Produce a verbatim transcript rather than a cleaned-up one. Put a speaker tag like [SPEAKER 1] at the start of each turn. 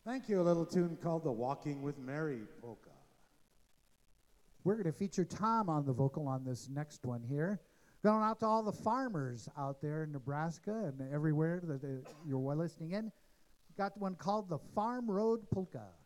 [SPEAKER 1] Thank you. A little tune called the Walking with Mary polka.
[SPEAKER 2] We're going to feature Tom on the vocal on this next one here. Going out to all the farmers out there in Nebraska and everywhere that uh, you're listening in. Got one called the Farm Road Polka.